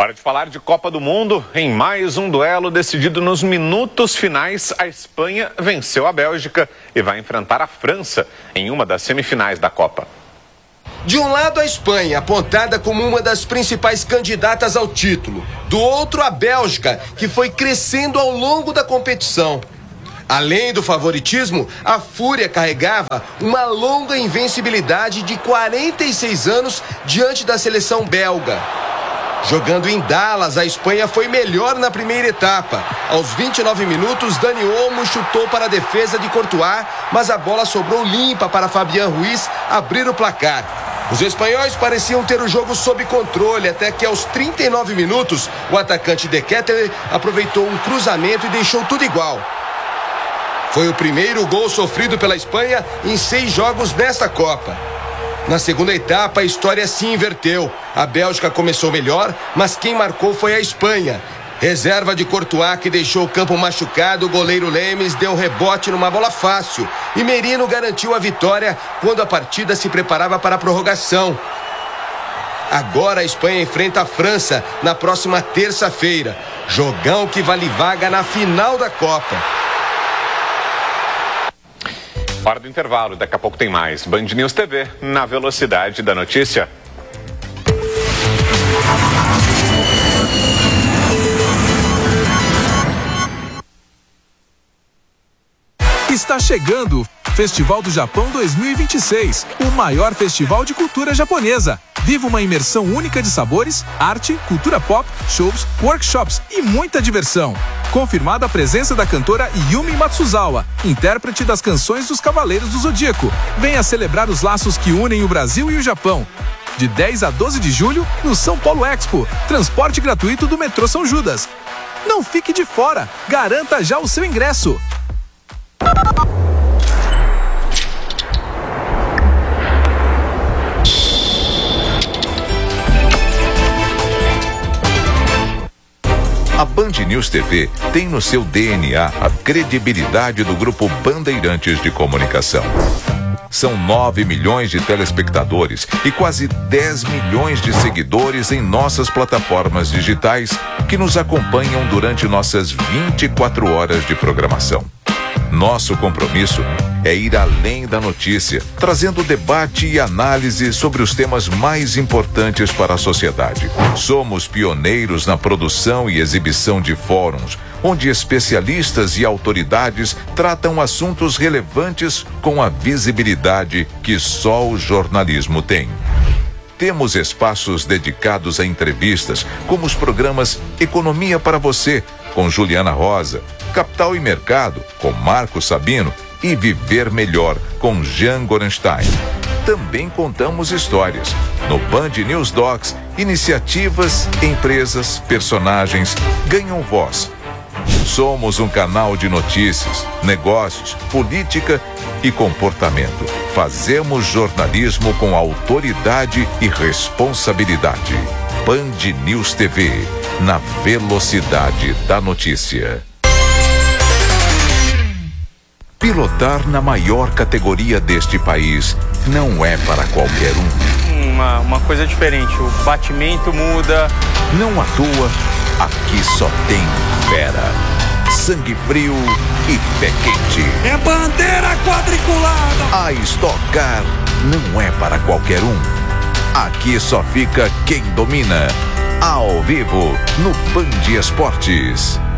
Hora de falar de Copa do Mundo. Em mais um duelo decidido nos minutos finais, a Espanha venceu a Bélgica e vai enfrentar a França em uma das semifinais da Copa. De um lado, a Espanha, apontada como uma das principais candidatas ao título. Do outro, a Bélgica, que foi crescendo ao longo da competição. Além do favoritismo, a Fúria carregava uma longa invencibilidade de 46 anos diante da seleção belga. Jogando em Dallas, a Espanha foi melhor na primeira etapa. Aos 29 minutos, Dani Olmo chutou para a defesa de Courtois, mas a bola sobrou limpa para Fabián Ruiz abrir o placar. Os espanhóis pareciam ter o jogo sob controle, até que aos 39 minutos, o atacante De Ketelaere aproveitou um cruzamento e deixou tudo igual. Foi o primeiro gol sofrido pela Espanha em 6 jogos nesta Copa. Na segunda etapa, a história se inverteu. A Bélgica começou melhor, mas quem marcou foi a Espanha. Reserva de Courtois, que deixou o campo machucado, o goleiro Lemes deu rebote numa bola fácil. E Merino garantiu a vitória quando a partida se preparava para a prorrogação. Agora a Espanha enfrenta a França na próxima terça-feira. Jogão que vale vaga na final da Copa. Hora do intervalo, daqui a pouco tem mais. Band News TV, na velocidade da notícia. Está chegando o Festival do Japão 2026, o maior festival de cultura japonesa. Viva uma imersão única de sabores, arte, cultura pop, shows, workshops e muita diversão. Confirmada a presença da cantora Yumi Matsuzawa, intérprete das canções dos Cavaleiros do Zodíaco. Venha celebrar os laços que unem o Brasil e o Japão. De 10 a 12 de julho, no São Paulo Expo. Transporte gratuito do metrô São Judas. Não fique de fora, garanta já o seu ingresso. A Band News TV tem no seu DNA a credibilidade do Grupo Bandeirantes de Comunicação. São 9 milhões de telespectadores e quase 10 milhões de seguidores em nossas plataformas digitais que nos acompanham durante nossas 24 horas de programação. Nosso compromisso é ir além da notícia, trazendo debate e análise sobre os temas mais importantes para a sociedade. Somos pioneiros na produção e exibição de fóruns, onde especialistas e autoridades tratam assuntos relevantes com a visibilidade que só o jornalismo tem. Temos espaços dedicados a entrevistas, como os programas Economia para Você, com Juliana Rosa, Capital e Mercado, com Marco Sabino, e Viver Melhor, com Jean Gorenstein. Também contamos histórias. No Band News Docs, iniciativas, empresas, personagens ganham voz. Somos um canal de notícias, negócios, política e comportamento. Fazemos jornalismo com autoridade e responsabilidade. Band News TV, na velocidade da notícia. Pilotar na maior categoria deste país não é para qualquer um. Uma coisa diferente, o batimento muda. Não à toa, aqui só tem fera, sangue frio e pé quente. É bandeira quadriculada. A Stock Car não é para qualquer um. Aqui só fica quem domina. Ao vivo, no Band Esportes.